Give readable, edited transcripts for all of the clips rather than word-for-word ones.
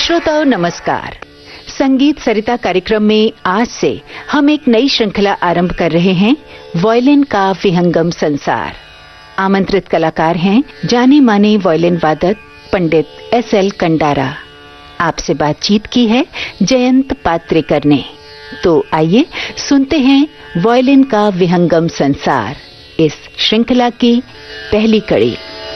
श्रोताओं नमस्कार। संगीत सरिता कार्यक्रम में आज से हम एक नई श्रृंखला आरंभ कर रहे हैं, वायलिन का विहंगम संसार। आमंत्रित कलाकार हैं जाने माने वायलिन वादक पंडित एस.एल. कंडारा। आपसे बातचीत की है जयंत पात्रेकर ने। तो आइए सुनते हैं वायलिन का विहंगम संसार, इस श्रृंखला की पहली कड़ी।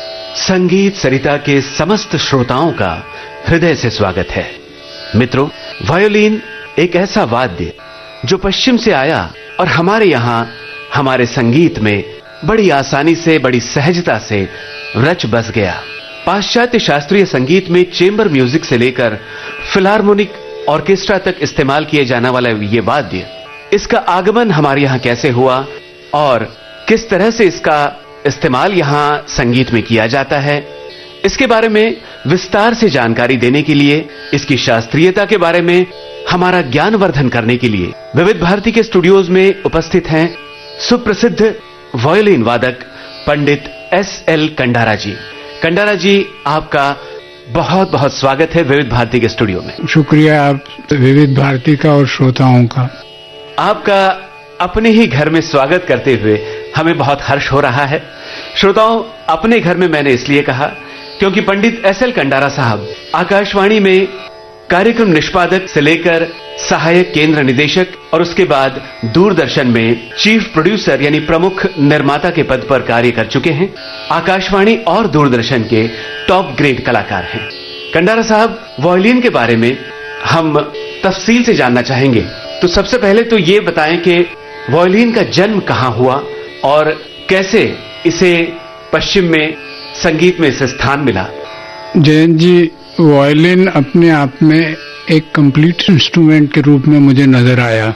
संगीत सरिता के समस्त श्रोताओं का हृदय से स्वागत है। मित्रों, वायोलिन एक ऐसा वाद्य जो पश्चिम से आया और हमारे यहाँ हमारे संगीत में बड़ी आसानी से, बड़ी सहजता से रच बस गया। पाश्चात्य शास्त्रीय संगीत में चेंबर म्यूजिक से लेकर फिलार्मोनिक ऑर्केस्ट्रा तक इस्तेमाल किए जाने वाला ये वाद्य, इसका आगमन हमारे यहाँ कैसे हुआ और किस तरह से इसका इस्तेमाल यहाँ संगीत में किया जाता है, इसके बारे में विस्तार से जानकारी देने के लिए, इसकी शास्त्रीयता के बारे में हमारा ज्ञानवर्धन करने के लिए विविध भारती के स्टूडियोज में उपस्थित हैं सुप्रसिद्ध वायोलिन वादक पंडित एस.एल. कंडारा जी। कंडारा जी, आपका बहुत बहुत स्वागत है विविध भारती के स्टूडियो में। शुक्रिया आप विविध भारती का और श्रोताओं का। आपका अपने ही घर में स्वागत करते हुए हमें बहुत हर्ष हो रहा है। श्रोताओं, अपने घर में मैंने इसलिए कहा क्योंकि पंडित एस.एल. कंडारा साहब आकाशवाणी में कार्यक्रम निष्पादक से लेकर सहायक केंद्र निदेशक और उसके बाद दूरदर्शन में चीफ प्रोड्यूसर यानी प्रमुख निर्माता के पद पर कार्य कर चुके हैं। आकाशवाणी और दूरदर्शन के टॉप ग्रेड कलाकार हैं। कंडारा साहब, वायोलिन के बारे में हम तफसील से जानना चाहेंगे। तो सबसे पहले तो ये बताएं कि वायोलिन का जन्म कहाँ हुआ और कैसे इसे पश्चिम में संगीत में इसे स्थान मिला। जयंत जी, वायोलिन अपने आप में एक कंप्लीट इंस्ट्रूमेंट के रूप में मुझे नजर आया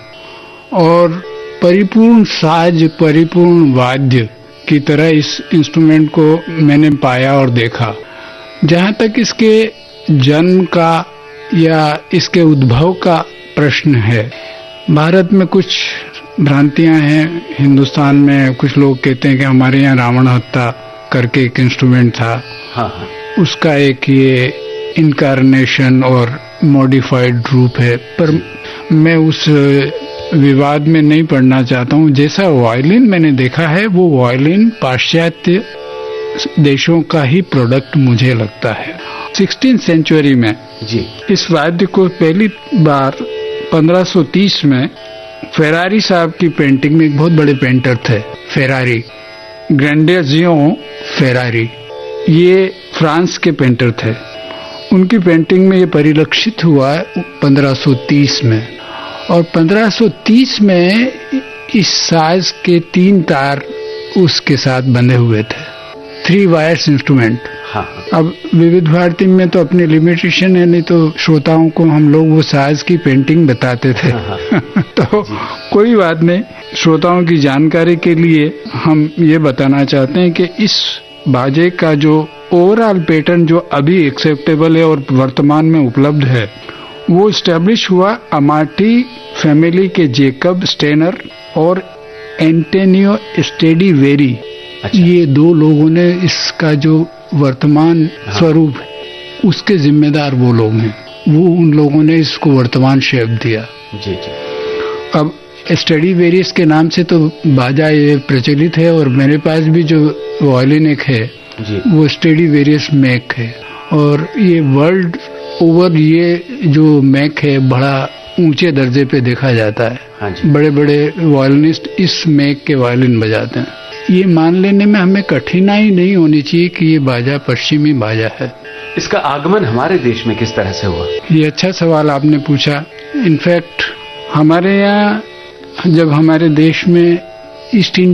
और परिपूर्ण साज, परिपूर्ण वाद्य की तरह इस इंस्ट्रूमेंट को मैंने पाया और देखा। जहाँ तक इसके जन्म का या इसके उद्भव का प्रश्न है, भारत में कुछ भ्रांतियां हैं। हिंदुस्तान में कुछ लोग कहते हैं कि हमारे यहाँ रावण हत्ता करके एक इंस्ट्रूमेंट था, हाँ। उसका एक ये इनकारनेशन और मॉडिफाइड रूप है, पर मैं उस विवाद में नहीं पड़ना चाहता हूँ। जैसा वायोलिन मैंने देखा है, वो वायोलिन पाश्चात्य देशों का ही प्रोडक्ट मुझे लगता है। 16th सेंचुरी में जी इस वाद्य को पहली बार 1530 में फेरारी साहब की पेंटिंग में, एक बहुत बड़े पेंटर थे फेरारी, ग्रैंडेजियो फेरारी, ये फ्रांस के पेंटर थे। उनकी पेंटिंग में ये परिलक्षित हुआ 1530 में, और 1530 में इस साज के 3 तार उसके साथ बंधे हुए थे, 3 वायर्स इंस्ट्रूमेंट। हाँ। अब विविध भारती में तो अपनी लिमिटेशन है, नहीं तो श्रोताओं को हम लोग वो साज की पेंटिंग बताते थे। हाँ। तो कोई बात नहीं, श्रोताओं की जानकारी के लिए हम ये बताना चाहते हैं कि इस बाजे का जो ओवरऑल पैटर्न जो अभी एक्सेप्टेबल है और वर्तमान में उपलब्ध है, वो स्टैब्लिश हुआ अमाटी फैमिली के जेकब स्टेनर और एंटोनियो स्टेडीवेरी। अच्छा। ये 2 लोगों ने इसका जो वर्तमान स्वरूप है उसके जिम्मेदार वो लोग हैं। वो उन लोगों ने इसको वर्तमान शेप दिया। जी जी। अब स्टेडीवेरियस के नाम से तो बाजा ये प्रचलित है, और मेरे पास भी जो वायोलिन एक है जी, वो स्टेडीवेरियस मैक है, और ये वर्ल्ड ओवर ये जो मैक है बड़ा ऊंचे दर्जे पे देखा जाता है। हाँ जी। बड़े बड़े वायोलिनिस्ट इस मैक के वायोलिन बजाते हैं। ये मान लेने में हमें कठिनाई नहीं होनी चाहिए कि ये बाजा पश्चिमी बाजा है। इसका आगमन हमारे देश में किस तरह से हुआ? ये अच्छा सवाल आपने पूछा। इनफैक्ट हमारे यहाँ जब हमारे देश में ईस्ट इंडिया